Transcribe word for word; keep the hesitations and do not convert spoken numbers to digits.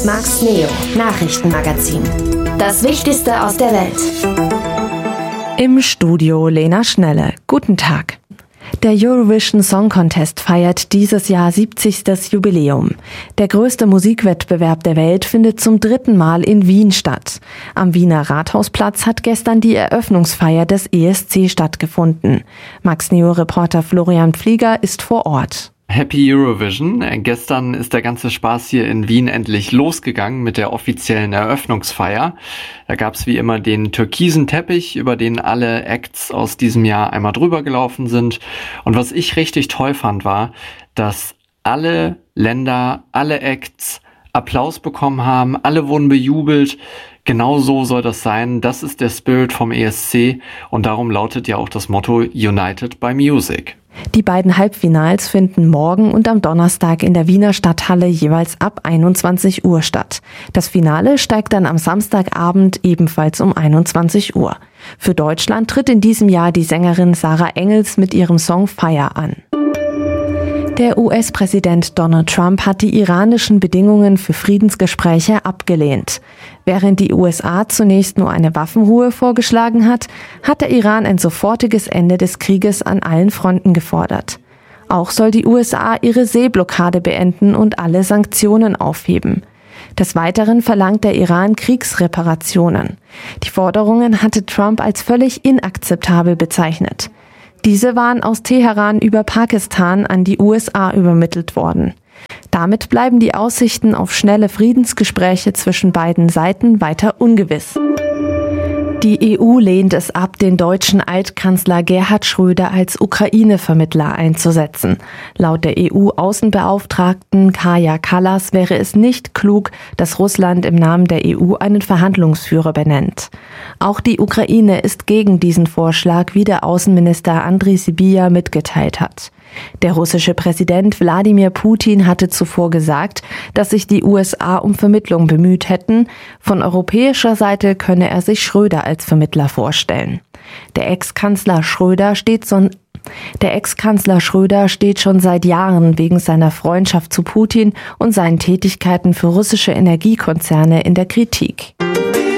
Max Neo, Nachrichtenmagazin. Das Wichtigste aus der Welt. Im Studio Lena Schnelle. Guten Tag. Der Eurovision Song Contest feiert dieses Jahr siebzigstes Jubiläum. Der größte Musikwettbewerb der Welt findet zum dritten Mal in Wien statt. Am Wiener Rathausplatz hat gestern die Eröffnungsfeier des E S C stattgefunden. Max Neo-Reporter Florian Pflieger ist vor Ort. Happy Eurovision. Gestern ist der ganze Spaß hier in Wien endlich losgegangen mit der offiziellen Eröffnungsfeier. Da gab es wie immer den türkisen Teppich, über den alle Acts aus diesem Jahr einmal drüber gelaufen sind. Und was ich richtig toll fand, war, dass alle Länder, alle Acts Applaus bekommen haben, alle wurden bejubelt. Genau so soll das sein. Das ist der Spirit vom E S C und darum lautet ja auch das Motto United by Music. Die beiden Halbfinals finden morgen und am Donnerstag in der Wiener Stadthalle jeweils ab einundzwanzig Uhr statt. Das Finale steigt dann am Samstagabend ebenfalls um einundzwanzig Uhr. Für Deutschland tritt in diesem Jahr die Sängerin Sarah Engels mit ihrem Song Fire an. Der U S-Präsident Donald Trump hat die iranischen Bedingungen für Friedensgespräche abgelehnt. Während die U S A zunächst nur eine Waffenruhe vorgeschlagen hat, hat der Iran ein sofortiges Ende des Krieges an allen Fronten gefordert. Auch soll die U S A ihre Seeblockade beenden und alle Sanktionen aufheben. Des Weiteren verlangt der Iran Kriegsreparationen. Die Forderungen hatte Trump als völlig inakzeptabel bezeichnet. Diese waren aus Teheran über Pakistan an die U S A übermittelt worden. Damit bleiben die Aussichten auf schnelle Friedensgespräche zwischen beiden Seiten weiter ungewiss. Die E U lehnt es ab, den deutschen Altkanzler Gerhard Schröder als Ukraine-Vermittler einzusetzen. Laut der E U-Außenbeauftragten Kaja Kallas wäre es nicht klug, dass Russland im Namen der E U einen Verhandlungsführer benennt. Auch die Ukraine ist gegen diesen Vorschlag, wie der Außenminister Andriy Sybiha mitgeteilt hat. Der russische Präsident Wladimir Putin hatte zuvor gesagt, dass sich die U S A um Vermittlung bemüht hätten. Von europäischer Seite könne er sich Schröder als Vermittler vorstellen. Der Ex-Kanzler Schröder steht so Der Ex-Kanzler Schröder steht schon seit Jahren wegen seiner Freundschaft zu Putin und seinen Tätigkeiten für russische Energiekonzerne in der Kritik.